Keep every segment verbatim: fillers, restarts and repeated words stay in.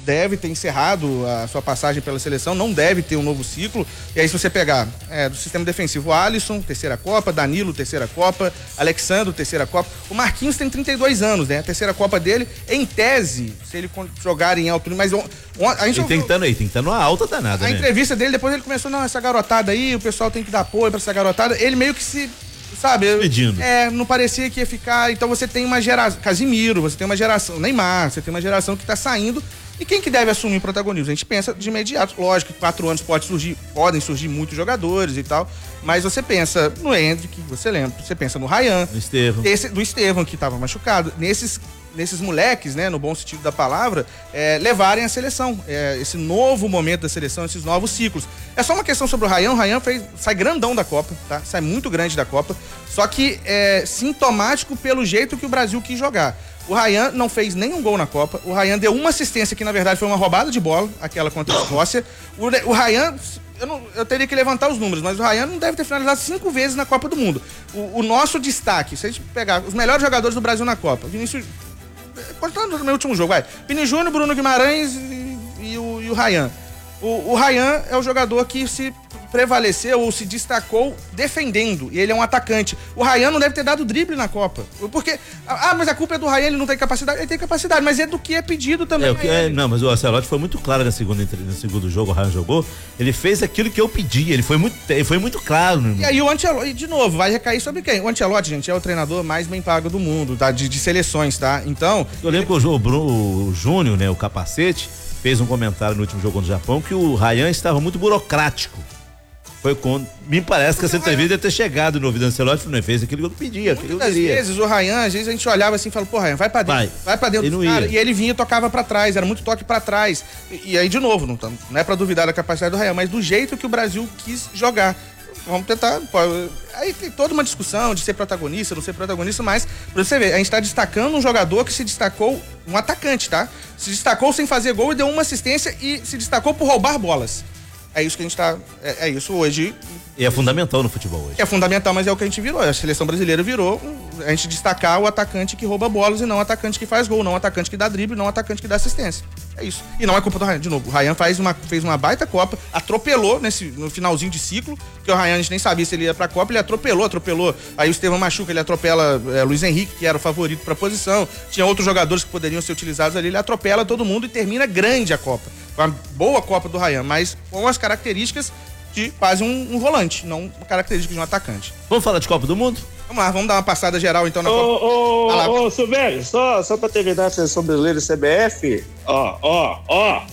deve ter encerrado a sua passagem pela seleção, não deve ter um novo ciclo. E aí, se você pegar é, do sistema defensivo, Alisson, terceira Copa, Danilo, terceira Copa, Alexandre, terceira Copa. O Marquinhos tem trinta e dois anos, né? A terceira Copa dele, em tese, se ele jogar em alto nível, mas on, on, a gente... Ele tem que estar aí, tem que estar numa alta danada, a né? A entrevista dele, depois ele começou, não, essa garotada aí, o pessoal tem que dar apoio pra essa garotada. Ele meio que se... Sabe? Pedindo. É, não parecia que ia ficar. Então você tem uma geração. Casimiro, você tem uma geração. Neymar, você tem uma geração que tá saindo. E quem que deve assumir o protagonismo? A gente pensa de imediato. Lógico que quatro anos pode surgir, podem surgir muitos jogadores e tal. Mas você pensa no Endrick, você lembra. Você pensa no Ryan. No Estevão. Esse, do Estevão, que tava machucado. Nesses. Nesses moleques, né, no bom sentido da palavra, é, levarem a seleção, é, esse novo momento da seleção, esses novos ciclos. É só uma questão sobre o Ryan. O Ryan fez, sai grandão da Copa, tá? Sai muito grande da Copa, só que é sintomático pelo jeito que o Brasil quis jogar. O Ryan não fez nenhum gol na Copa, o Ryan deu uma assistência que na verdade foi uma roubada de bola, aquela contra a Escócia. O, o Ryan... Eu, não, eu teria que levantar os números, mas o Ryan não deve ter finalizado cinco vezes na Copa do Mundo. O, o nosso destaque, se a gente pegar os melhores jogadores do Brasil na Copa, Vinícius... Contando no meu último jogo, vai. Vini Júnior, Bruno Guimarães e, e, o, e o Ryan. O, o Ryan é o jogador que se prevaleceu ou se destacou defendendo. E ele é um atacante. O Ryan não deve ter dado drible na Copa. Porque, ah, mas a culpa é do Ryan, ele não tem capacidade. Ele tem capacidade, mas é do que é pedido também. É, o que é, não, mas o Ancelotti foi muito claro na segunda, no segundo jogo, o Ryan jogou. Ele fez aquilo que eu pedi. Ele foi muito, ele foi muito claro. Né? E aí o Ancelotti, de novo, vai recair sobre quem? O Ancelotti, gente, é o treinador mais bem pago do mundo, tá? De, de seleções, tá? Então... Eu lembro ele... que o, o, o Júnior, né, o capacete, fez um comentário no último jogo no Japão que o Ryan estava muito burocrático. Foi quando. Me parece que essa entrevista deve ter chegado no ouvido do Ancelotti, não fez aquilo que eu pedia. Aquilo Muitas que eu vezes o Ryan, às vezes a gente olhava assim e falava, pô, Ryan, vai pra dentro, vai, vai pra dentro do cara. E ele vinha e tocava pra trás, era muito toque pra trás. E, e aí, de novo, não, não é pra duvidar da capacidade do Ryan, mas do jeito que o Brasil quis jogar. Vamos tentar. Pô, aí tem toda uma discussão de ser protagonista, não ser protagonista, mas pra você ver, a gente tá destacando um jogador que se destacou, um atacante, tá? Se destacou sem fazer gol e deu uma assistência e se destacou por roubar bolas. É isso que a gente tá. É, é isso hoje. E é fundamental no futebol hoje. É fundamental, mas é o que a gente virou. A seleção brasileira virou a gente destacar o atacante que rouba bolas e não o atacante que faz gol, não o atacante que dá drible, não o atacante que dá assistência. É isso. E não é culpa do Ryan. De novo, o Ryan faz uma, fez uma baita Copa, atropelou nesse, no finalzinho de ciclo, porque o Ryan a gente nem sabia se ele ia pra Copa, ele atropelou, atropelou. Aí o Estevão machuca, ele atropela é, Luiz Henrique, que era o favorito pra posição. Tinha outros jogadores que poderiam ser utilizados ali, ele atropela todo mundo e termina grande a Copa. Foi uma boa Copa do Ryan, mas com as características de quase um, um volante, não uma característica de um atacante. Vamos falar de Copa do Mundo? Vamos lá, vamos dar uma passada geral então na Copa. Ô, ô, ô, Silvério, só, só pra terminar a seleção brasileira e C B F, ó, ó, ó,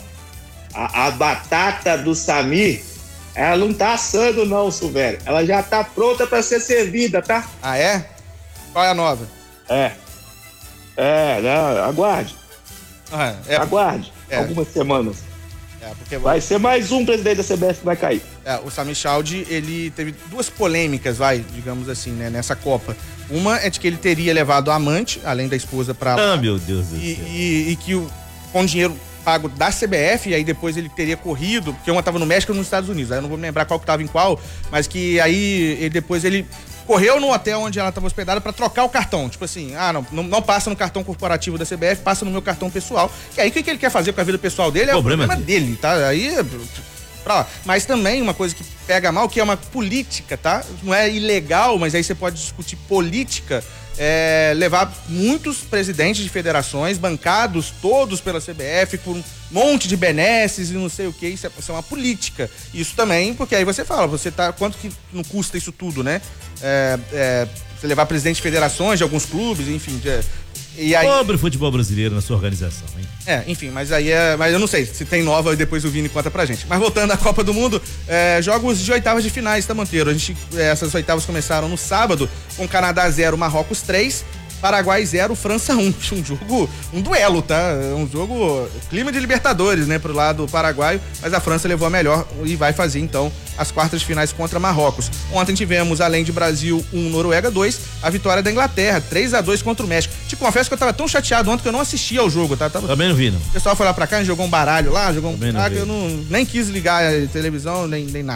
a, a batata do Samir, ela não tá assando não, Silvério, ela já tá pronta pra ser servida, tá? Ah, é? Qual é a nova? É, é, não, aguarde, ah, é, aguarde, é. algumas semanas. É, porque vai ser mais um presidente da C B F que vai cair. É, o Samir Chaldi, ele teve duas polêmicas, vai, digamos assim, né, nessa Copa. Uma é de que ele teria levado a amante, além da esposa, pra lá. Ah, meu Deus do e, céu. E, e que o, com dinheiro pago da C B F, e aí depois ele teria corrido, porque uma tava no México e nos Estados Unidos, aí eu não vou me lembrar qual que tava em qual, mas que aí ele, depois ele correu no hotel onde ela estava hospedada pra trocar o cartão. Tipo assim, ah, não, não, não passa no cartão corporativo da C B F, passa no meu cartão pessoal. E aí o que, que ele quer fazer com a vida pessoal dele é o problema dele, tá? Aí, pra lá. Mas também uma coisa que pega mal, que é uma política, tá? Não é ilegal, mas aí você pode discutir política, é, levar muitos presidentes de federações, bancados todos pela C B F, por um monte de benesses e não sei o que, isso é, isso é uma política. Isso também, porque aí você fala, você tá, quanto que não custa isso tudo, né? É, é, você levar presidente de federações de alguns clubes, enfim. De, e aí... Pobre futebol brasileiro na sua organização, hein? É, enfim, mas aí é. Mas eu não sei se tem nova e depois o Vini conta pra gente. Mas voltando à Copa do Mundo, é, jogos de oitavas de finais, tá, Monteiro? A gente, essas oitavas começaram no sábado, com Canadá zero, Marrocos três. Paraguai zero, França um. Um jogo, um duelo, tá? Um jogo, clima de Libertadores, né, pro lado paraguaio, mas a França levou a melhor e vai fazer, então, as quartas de finais contra Marrocos. Ontem tivemos, além de Brasil um, Noruega dois, a vitória da Inglaterra, três a dois contra o México. Te confesso que eu tava tão chateado ontem que eu não assistia ao jogo, tá? Tava... Também não vi, não. O pessoal foi lá pra cá, jogou um baralho lá, jogou um buraco, eu não, nem quis ligar a televisão, nem, nem nada.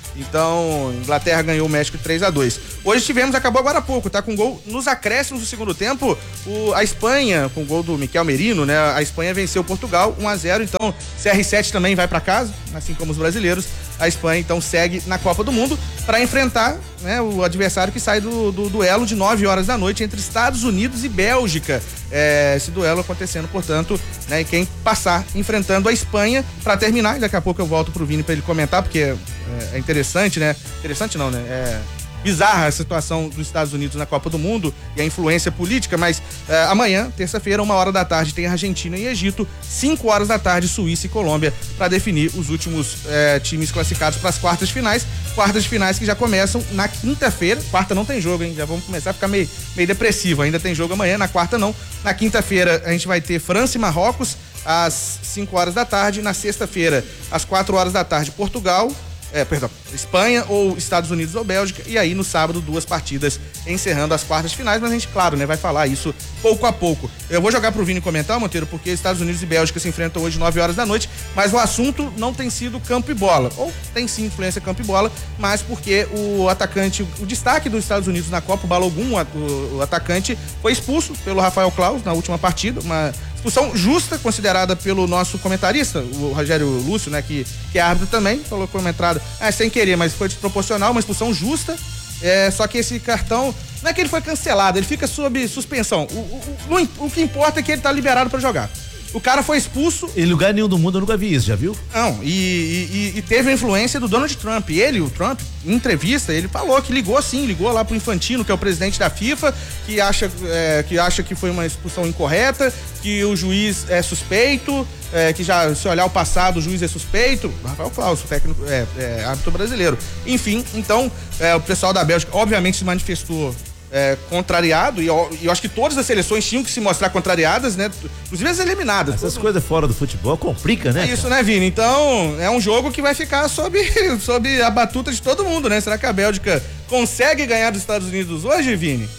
Então, Inglaterra ganhou o México três a dois. Hoje tivemos, acabou agora há pouco, tá? Com gol nos acréscimos do segundo tempo, o, a Espanha, com o gol do Miquel Merino, né? A Espanha venceu Portugal um a zero, então C R sete também vai para casa, assim como os brasileiros. A Espanha, então, segue na Copa do Mundo para enfrentar, né, o adversário que sai do, do duelo de nove horas da noite entre Estados Unidos e Bélgica. É, esse duelo acontecendo, portanto, né, e quem passar enfrentando a Espanha para terminar, e daqui a pouco eu volto pro Vini para ele comentar, porque é, é interessante, né? Interessante não, né? É bizarra a situação dos Estados Unidos na Copa do Mundo e a influência política, mas é, amanhã, terça-feira, uma hora da tarde, tem Argentina e Egito, cinco horas da tarde, Suíça e Colômbia, para definir os últimos é, times classificados para as quartas de finais. Quartas de finais que já começam na quinta-feira. Quarta não tem jogo, hein? Já vamos começar a ficar meio, meio depressivo. Ainda tem jogo amanhã, na quarta não. Na quinta-feira a gente vai ter França e Marrocos às cinco horas da tarde. Na sexta-feira, às quatro horas da tarde, Portugal. É, perdão, Espanha ou Estados Unidos ou Bélgica, e aí no sábado duas partidas encerrando as quartas de finais, mas a gente, claro, né, vai falar isso pouco a pouco. Eu vou jogar pro Vini comentar, Monteiro, porque Estados Unidos e Bélgica se enfrentam hoje nove horas da noite, mas o assunto não tem sido campo e bola, ou tem sim influência campo e bola, mas porque o atacante, o destaque dos Estados Unidos na Copa, o Balogun, o, o atacante, foi expulso pelo Rafael Claus na última partida, uma expulsão justa, considerada pelo nosso comentarista, o Rogério Lúcio, né, que, que é árbitro também, falou que foi uma entrada, é, sem querer, mas foi desproporcional, uma expulsão justa, é, só que esse cartão, não é que ele foi cancelado, ele fica sob suspensão, o, o, o, o que importa é que ele tá liberado para jogar. O cara foi expulso. Em lugar nenhum do mundo eu nunca vi isso, já viu? Não, e, e, e teve a influência do Donald Trump. Ele, o Trump, em entrevista, ele falou que ligou sim, ligou lá pro Infantino, que é o presidente da FIFA, que acha, é, que acha que foi uma expulsão incorreta, que o juiz é suspeito, é, que já, se olhar o passado, o juiz é suspeito. Rafael Claus, técnico, é, é árbitro brasileiro. Enfim, então, é, o pessoal da Bélgica, obviamente, se manifestou É, contrariado, e eu, eu acho que todas as seleções tinham que se mostrar contrariadas, né? Inclusive as eliminadas. Essas todo... coisas fora do futebol complica, né? É isso, né, Vini? Então, é um jogo que vai ficar sob, sob a batuta de todo mundo, né? Será que a Bélgica consegue ganhar dos Estados Unidos hoje, Vini?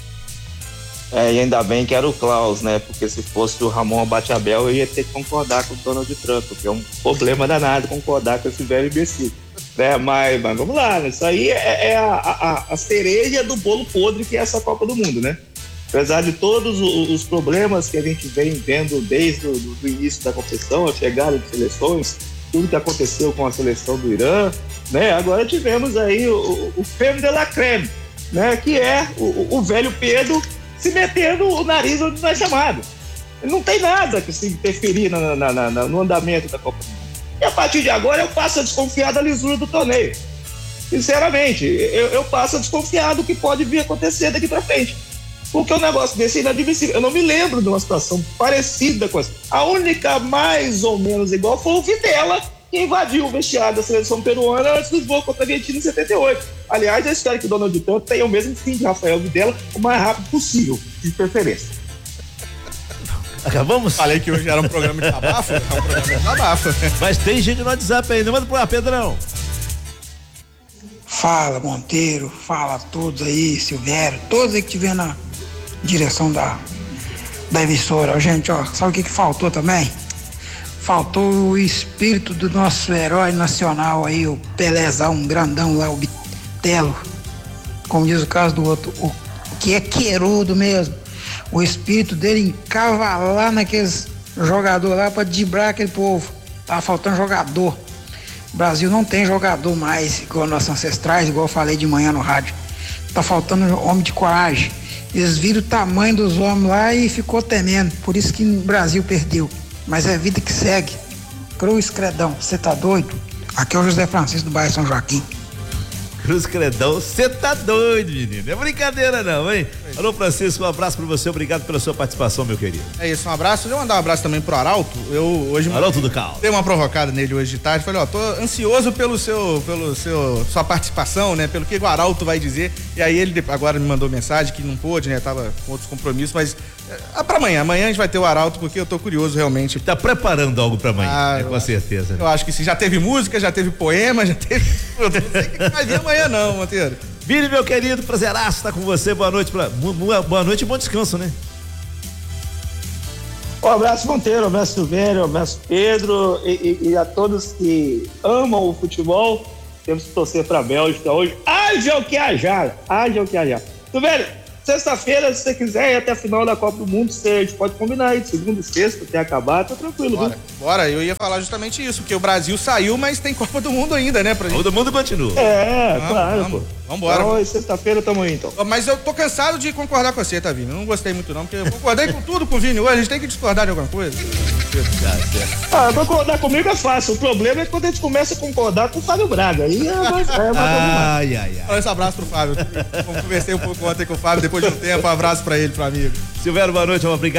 É, e ainda bem que era o Klaus, né? Porque se fosse o Ramon Abateabel, eu ia ter que concordar com o Donald Trump, porque é um problema danado concordar com esse velho imbecil. Né? Mas, mas vamos lá, né? Isso aí é, é a, a, a cereja do bolo podre que é essa Copa do Mundo, né? Apesar de todos os, os problemas que a gente vem vendo desde o do, do início da competição, a chegada de seleções, tudo que aconteceu com a seleção do Irã, né? Agora tivemos aí o, o creme de la creme, né? Que é o, o velho Pedro se metendo o nariz onde não é chamado. Não tem nada que se interferir na, na, na, no andamento da Copa do Mundo. E a partir de agora eu passo a desconfiar da lisura do torneio. Sinceramente, eu, eu passo a desconfiar do que pode vir a acontecer daqui pra frente. Porque um negócio desse é inadmissível. Eu não me lembro de uma situação parecida com essa. A única mais ou menos igual foi o Videla, que invadiu o vestiário da seleção peruana antes dos voos contra a Argentina em setenta e oito. Aliás, eu espero que o Donald Trump tenha o mesmo fim de Rafael Videla o mais rápido possível, de preferência. Acabamos? Falei que hoje era um programa de abafa, é um programa de abafa. Mas tem gente no WhatsApp ainda, manda pro ar, Pedrão. Fala, Monteiro, fala a todos aí, Silvério, todos aí que estiver na direção da, da emissora. Gente, ó, sabe o que que faltou também? Faltou o espírito do nosso herói nacional aí, o Pelézão, um grandão lá, o Bitelo, como diz o caso do outro, o que é querudo mesmo. O espírito dele encavalar naqueles jogadores lá pra driblar aquele povo. Tá faltando jogador. O Brasil não tem jogador mais, igual nossos ancestrais, igual eu falei de manhã no rádio. Tá faltando homem de coragem. Eles viram o tamanho dos homens lá e ficou temendo. Por isso que o Brasil perdeu. Mas é a vida que segue. Cruz Credão, você tá doido? Aqui é o José Francisco do bairro São Joaquim. Cruz Credão, você tá doido, menino. Não é brincadeira não, hein? Alô, Francisco, um abraço pra você, obrigado pela sua participação, meu querido. É isso, um abraço. Eu vou mandar um abraço também pro Arauto. Eu hoje... Arauto do Caos. Dei uma provocada nele hoje de tarde, falei, ó, tô ansioso pelo seu, pelo seu, sua participação, né, pelo que o Arauto vai dizer, e aí ele agora me mandou mensagem que não pôde, né, tava com outros compromissos, mas é pra amanhã, amanhã a gente vai ter o Arauto, porque eu tô curioso realmente. Tá preparando algo pra amanhã, ah, é, com acho, certeza. Eu acho que sim, já teve música, já teve poema, já teve... Eu não sei o que vai vir amanhã não, Monteiro. Vini, meu querido, prazeraço estar com você, boa noite, pra... boa noite e bom descanso, né? Um abraço, Monteiro, um abraço, Silvério, um abraço, Pedro, e, e, e a todos que amam o futebol temos que torcer pra Bélgica hoje. Haja o que haja, haja o que haja. Silvério, sexta-feira, se você quiser ir até a final da Copa do Mundo, você, a gente pode combinar aí, de segunda e sexta, até acabar, tá tranquilo, Bora, viu? bora, eu ia falar justamente isso, porque o Brasil saiu, mas tem Copa do Mundo ainda, né? Pra gente... Todo mundo continua. É, Vamos, claro, vamos. pô. Vambora. Então, sexta-feira tamo aí, então. Mas eu tô cansado de concordar com você, tá, Vini? Eu não gostei muito não, porque eu concordei com tudo com o Vini hoje, a gente tem que discordar de alguma coisa. Ah, concordar comigo é fácil, o problema é quando a gente começa a concordar com o Fábio Braga, aí é mais, é mais Ai, ai, ai. Olha esse abraço pro Fábio. Conversei um pouco ontem com o Fábio, depois de um tempo, um abraço pra ele, pro amigo. Silvério, boa noite, obrigado.